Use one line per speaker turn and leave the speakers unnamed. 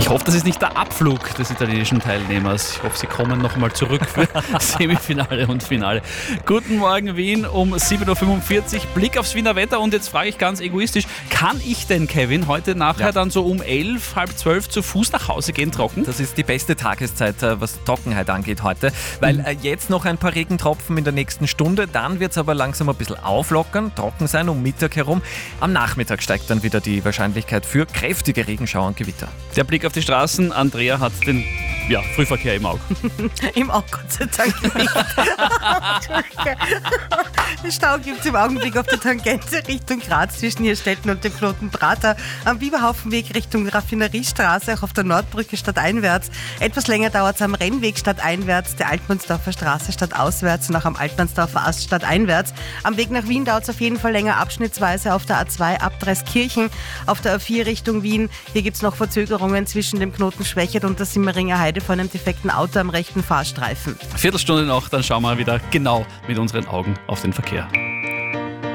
Ich hoffe, das ist nicht der Abflug des italienischen Teilnehmers. Ich hoffe, sie kommen nochmal zurück für Semifinale und Finale. Guten Morgen Wien um 7.45 Uhr. Blick aufs Wiener Wetter und jetzt frage ich ganz egoistisch, kann ich denn, Kevin, heute nachher dann so um 11, halb 12 zu Fuß nach Hause gehen trocken?
Das ist die beste Tageszeit, was Trockenheit angeht heute, weil jetzt noch ein paar Regentropfen in der nächsten Stunde, dann wird es aber langsam ein bisschen auflockern, trocken sein um Mittag herum. Am Nachmittag steigt dann wieder die Wahrscheinlichkeit für kräftige Regenschauer und Gewitter.
Der Blick auf die Straßen, Andrea hat den Frühverkehr im Auge.
Im Auge, Gott sei Dank nicht. Stau gibt es im Augenblick auf der Tangente Richtung Graz zwischen Hirstetten und dem Knoten Prater. Am Biberhaufenweg Richtung Raffineriestraße, auch auf der Nordbrücke stadteinwärts. Etwas länger dauert es am Rennweg stadteinwärts, der Altmannsdorfer Straße stadtauswärts und auch am Altmannsdorfer Ast stadteinwärts. Am Weg nach Wien dauert es auf jeden Fall länger abschnittsweise auf der A2 ab Dreiskirchen. Auf der A4 Richtung Wien, hier gibt es noch Verzögerungen zwischen dem Knoten Schwechat und der Simmeringer Heide vor einem defekten Auto am rechten Fahrstreifen.
Viertelstunde noch, dann schauen wir wieder genau mit unseren Augen auf den Verkehr.